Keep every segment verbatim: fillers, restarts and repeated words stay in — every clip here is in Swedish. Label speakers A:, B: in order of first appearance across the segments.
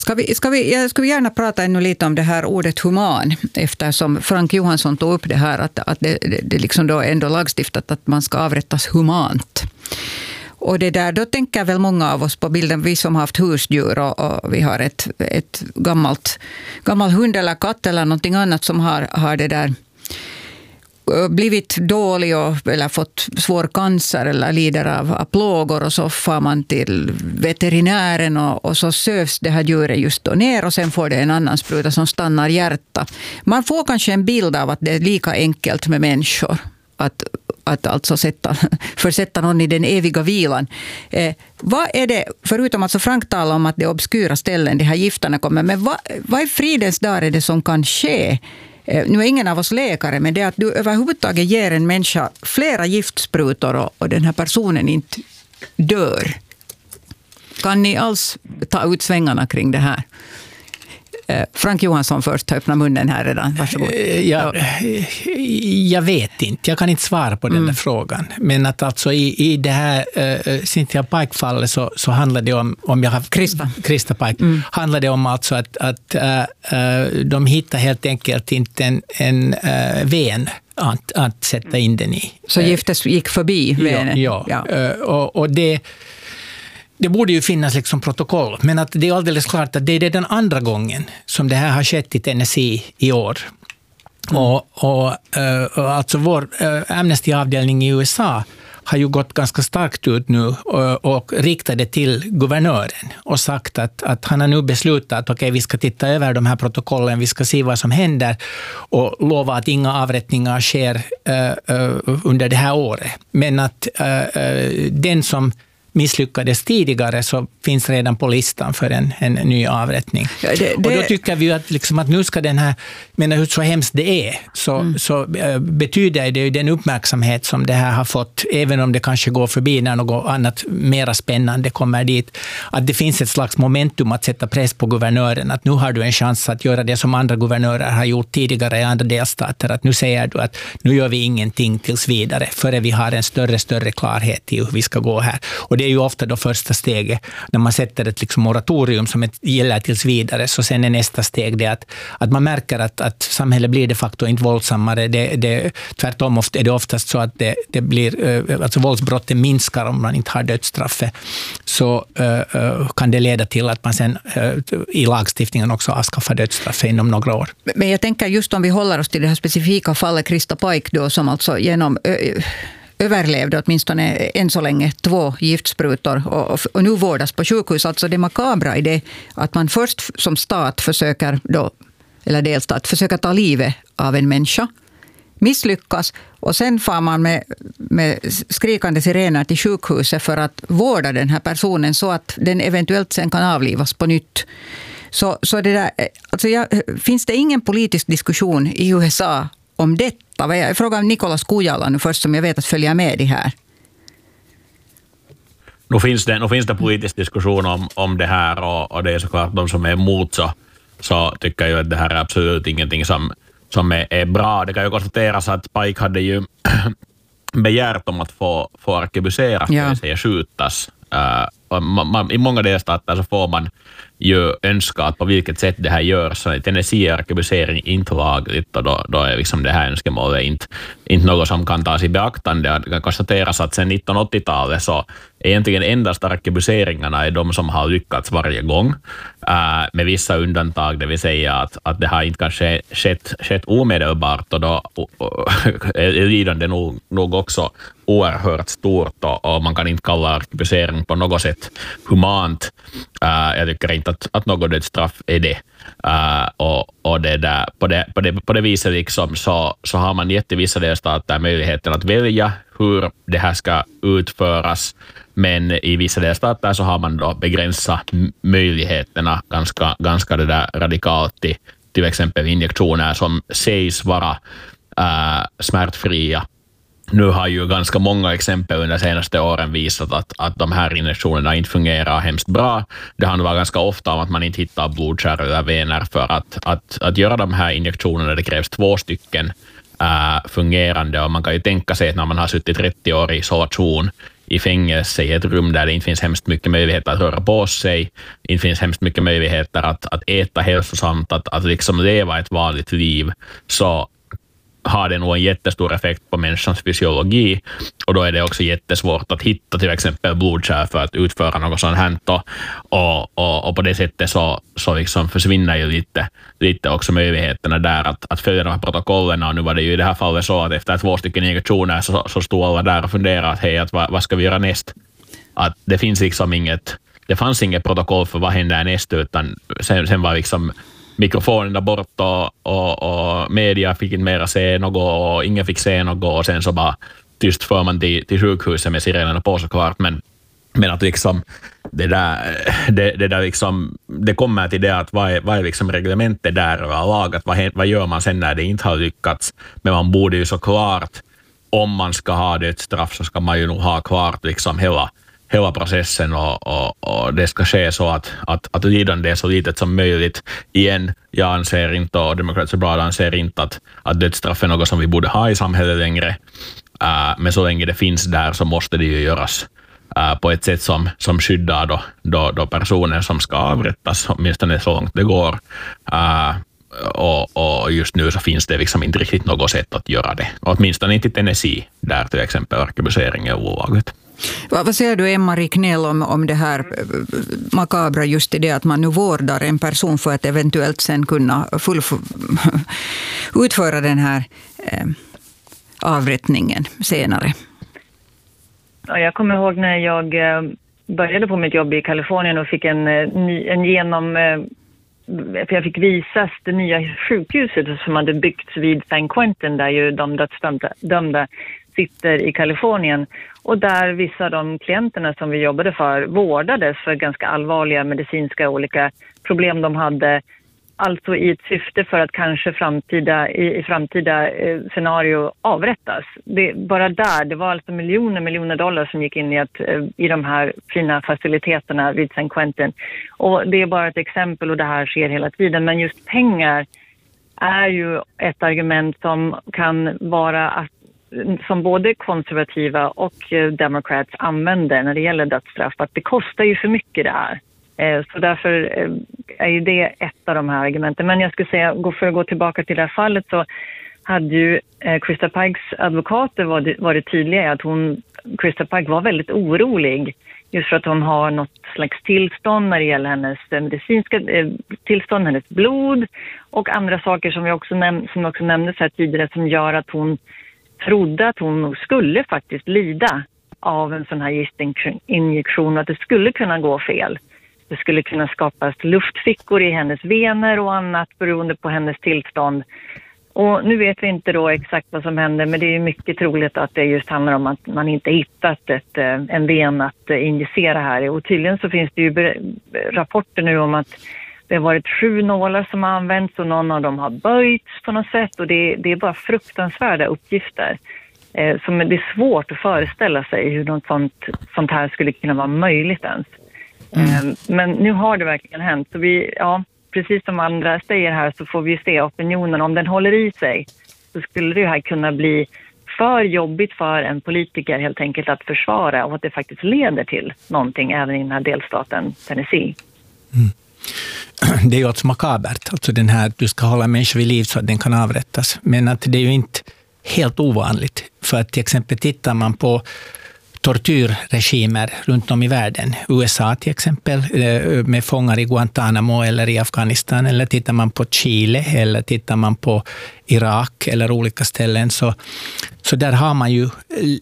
A: Ska vi, ska vi, jag skulle gärna prata ännu lite om det här ordet human, eftersom Frank Johansson tog upp det här att, att det, det, det liksom då är ändå lagstiftat att man ska avrättas humant. Och det där, då tänker väl många av oss på bilden, vi som har haft husdjur och, och vi har ett, ett gammalt, gammalt hund eller katt eller någonting annat som har, har det där blivit dålig och, eller fått svår cancer eller lider av, av plågor, och så får man till veterinären och, och så sövs det här djuret just då ner och sen får det en annan spruta som stannar hjärta. Man får kanske en bild av att det är lika enkelt med människor att, att alltså sätta, försätta någon i den eviga vilan. Eh, vad är det, förutom att så Frank talar om att det är obskyra ställen de här gifterna kommer, men vad, vad är fridens dag är det som kan ske? Nu är ingen av oss läkare, men det är att du överhuvudtaget ger en människa flera giftsprutor och, och den här personen inte dör. Kan ni alls ta ut svängarna kring det här? Frank Johansson först, öppna munnen här redan. Varsågod.
B: Jag, jag vet inte, jag kan inte svara på den där mm. frågan. Men att alltså i, i det här uh, Cynthia Pike-fallet så, så handlar det om, om jag har
A: Krista,
B: Krista Pike, mm. handlar det om alltså att, att uh, uh, de hittar helt enkelt inte en, en uh, ven att, att sätta in den i.
A: Så giftet gick förbi venen?
B: Ja, ja. ja. Uh, och, och det Det borde ju finnas liksom protokoll, men att det är alldeles klart att det är den andra gången som det här har skett i Tennessee i år. Mm. Och, och, och alltså vår Amnesty-avdelning i U S A har ju gått ganska starkt ut nu och, och riktade till guvernören och sagt att, att han har nu beslutat att okej, vi ska titta över de här protokollen, vi ska se vad som händer och lova att inga avrättningar sker uh, uh, under det här året. Men att uh, uh, den som misslyckades tidigare så finns redan på listan för en, en ny avrättning. Ja, det, det... Och då tycker vi att, liksom att nu ska den här, men hur så hemskt det är, så, mm. så äh, betyder det ju den uppmärksamhet som det här har fått, även om det kanske går förbi när något annat mera spännande kommer dit, att det finns ett slags momentum att sätta press på guvernören, att nu har du en chans att göra det som andra guvernörer har gjort tidigare i andra delstater, att nu säger du att nu gör vi ingenting tills vidare, före vi har en större, större klarhet i hur vi ska gå här. Och det är ju ofta då första steget. När man sätter ett liksom moratorium som ett gäller tills vidare, så sen är nästa steg det att, att man märker att, att samhället blir de facto inte våldsammare. Det, det, tvärtom ofta, är det oftast så att det, det blir, alltså våldsbrotten minskar om man inte har dödsstraffet. Så uh, kan det leda till att man sen uh, i lagstiftningen också avskaffar dödsstraffet inom några år.
A: Men jag tänker just om vi håller oss till det här specifika fallet Krista Pike då, som alltså genom uh, överlevde åtminstone än så länge två giftsprutor och, och nu vårdas på sjukhus. Alltså det makabra är det att man först som stat försöker då, eller delstat försöker ta livet av en människa, misslyckas och sen får man med, med skrikande sirener till sjukhuset för att vårda den här personen så att den eventuellt sen kan avlivas på nytt. Så, så det där, alltså jag, finns det ingen politisk diskussion i U S A om detta? Jag frågar Nikolas Kujala nu först, som jag vet att följa med i här.
C: Nu finns det, nu finns det politisk diskussion om, om det här och, och det är såklart de som är emot så, så tycker jag att det här är absolut ingenting som, som är, är bra. Det kan ju konstateras att Pike hade ju begärt om att få, få arkebuseras, ja. Det vill säga skjutas. Uh, man, man, I många delstater så får man ju önska att på vilket sätt det här görs. Så i Tennessee är arkebusering inte lagligt och då, då är liksom det här önskemålet inte, inte något som kan tas i beaktande. Det kan konstateras att sedan nittonhundraåttiotalet så egentligen endast arkebuseringarna är de som har lyckats varje gång. Uh, med vissa undantag, det vill säga att, att det har inte kanske skett, skett omedelbart och då är lidande nog, nog också oerhört stort och, och man kan inte kalla arkebusering på något sätt humant. Uh, jag tycker inte att, att något dödsstraff är det. Uh, och, och det där, på, det, på, det, på det viset liksom så, så har man gett i vissa delstater möjligheten att välja hur det här ska utföras, men i vissa delstater så har man då begränsat möjligheterna ganska, ganska det där radikalt till, till exempel injektioner som sägs vara uh, smärtfria. Nu har ju ganska många exempel under de senaste åren visat att, att de här injektionerna inte fungerar hemskt bra. Det handlar varit ganska ofta om att man inte hittar blodkärl eller vener för att, att, att göra de här injektionerna. Det krävs två stycken äh, fungerande och man kan ju tänka sig att när man har suttit trettio år i isolation i fängelse i ett rum där det inte finns hemskt mycket möjligheter att röra på sig, inte finns hemskt mycket möjligheter att, att äta hälsosamt, att, att liksom leva ett vanligt liv, så har det nog en jättestor effekt på människans fysiologi, och då är det också jättesvårt att hitta till exempel blodkärl för att utföra något sånt här, och, och, och på det sättet så, så liksom försvinner ju lite, lite också möjligheterna där att, att följa de här protokollen, och nu var det ju i det här fallet så att efter två stycken injektioner så, så stod alla där och funderade att hej, att vad, vad ska vi göra näst? Att det finns liksom inget, det fanns inget protokoll för vad händer näst, utan sen, sen var liksom mikrofonen där bort, och, och, och media fick inte mera se något och ingen fick se något, och sen så bara tyst för man till, till sjukhuset med sirenerna på såklart, men, men att liksom det där, det, det där liksom, det kommer till det att vad är, vad är liksom reglementet där och lagat, vad, vad gör man sen när det inte har lyckats, men man borde ju såklart, om man ska ha dödsstraff så ska man ju nog ha klart liksom hela hela processen, och, och, och det ska ske så att, att, att lidande är så litet som möjligt. Igen, jag anser inte, och Democrats Abroad anser inte att, att dödsstraff är något som vi borde ha i samhället längre, uh, men så länge det finns där så måste det ju göras uh, på ett sätt som, som skyddar då, då, då personer som ska avrättas, åtminstone så långt det går. Uh, och, och just nu så finns det liksom inte riktigt något sätt att göra det. Åtminstone inte i Tennessee, där till exempel arkebusering är olagligt.
A: Vad säger du, Emma Ricknell, om, om det här makabra just i det att man nu vårdar en person för att eventuellt sen kunna full, utföra den här eh, avrättningen senare?
D: Ja, jag kommer ihåg när jag började på mitt jobb i Kalifornien och fick en, en genom... För jag fick visas det nya sjukhuset som hade byggts vid San Quentin, där ju de dödsdömda sitter i Kalifornien, och där vissa av de klienterna som vi jobbade för vårdades för ganska allvarliga medicinska olika problem de hade, alltså i ett syfte för att kanske framtida, i, i framtida eh, scenario avrättas. Det, bara där, det var alltså miljoner, miljoner dollar som gick in i, att, eh, i de här fina faciliteterna vid San Quentin. Och det är bara ett exempel, och det här sker hela tiden. Men just pengar är ju ett argument som kan vara att, som både konservativa och eh, Democrats använder när det gäller dödsstraff, att det kostar ju för mycket det här. Så därför är ju det ett av de här argumenten. Men jag skulle säga, för att gå tillbaka till det här fallet, så hade ju Krista Pikes advokater varit tydliga i att hon, Krista Pike var väldigt orolig just för att hon har något slags tillstånd när det gäller hennes medicinska tillstånd, hennes blod och andra saker som vi också, näm- som också nämndes här tidigare, som gör att hon trodde att hon skulle faktiskt lida av en sån här gistinjektion, att det skulle kunna gå fel. Det skulle kunna skapas luftfickor i hennes vener och annat beroende på hennes tillstånd. Och nu vet vi inte då exakt vad som händer, men det är mycket troligt att det just handlar om att man inte hittat ett, en ven att injicera här. Och tydligen så finns det ju rapporter nu om att det har varit sju nålar som har använts och någon av dem har böjts på något sätt. Och det, det är bara fruktansvärda uppgifter. Eh, som det är svårt att föreställa sig hur något sånt, sånt här skulle kunna vara möjligt ens. Mm. Men nu har det verkligen hänt. Så vi, ja, precis som andra säger här, så får vi se opinionen. Om den håller i sig, så skulle det här kunna bli för jobbigt för en politiker helt enkelt att försvara, och att det faktiskt leder till någonting även i den här delstaten Tennessee.
B: Mm. Det är ju alltså makabert, alltså den här, du ska hålla människor vid liv så att den kan avrättas. Men att det är ju inte helt ovanligt. För att till exempel tittar man på tortyrregimer runt om i världen. U S A till exempel med fångar i Guantanamo eller i Afghanistan, eller tittar man på Chile eller tittar man på Irak eller olika ställen, så, så där har man ju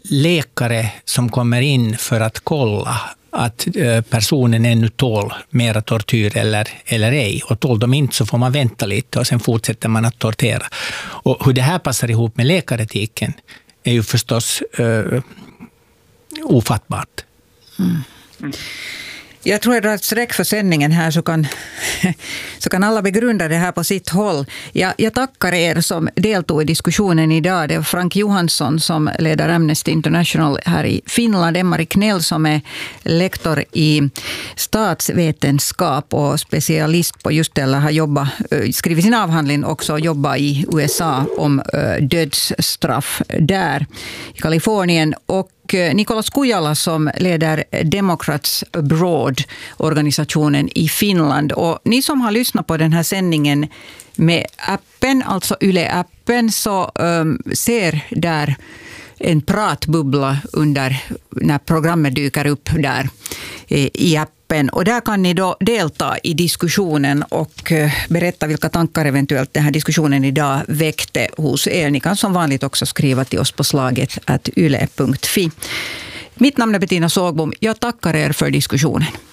B: läkare som kommer in för att kolla att personen ännu tål mera tortyr eller, eller ej. Och tål de inte så får man vänta lite och sen fortsätter man att tortera. Och hur det här passar ihop med läkaretiken är ju förstås uh, ofattbart.
A: Mm. Mm. Jag tror att jag drar ett streck för sändningen här, så kan, så kan alla begrunda det här på sitt håll. Jag, jag tackar er som deltog i diskussionen idag. Det är Frank Johansson som leder Amnesty International här i Finland, Emma Ricknell som är lektor i statsvetenskap och specialist på just det, eller har jobbat, skrivit sin avhandling också och jobbat i U S A om dödsstraff där i Kalifornien, och och Nikolas Kujala som leder Democrats Abroad-organisationen i Finland. Och ni som har lyssnat på den här sändningen med appen, alltså Yle-appen, så um, ser där en pratbubbla under när programmet dyker upp där i appen. Och där kan ni då delta i diskussionen och berätta vilka tankar eventuellt den här diskussionen idag väckte hos er. Ni kan som vanligt också skriva till oss på slaget at yle punkt fi. Mitt namn är Bettina Sågbom. Jag tackar er för diskussionen.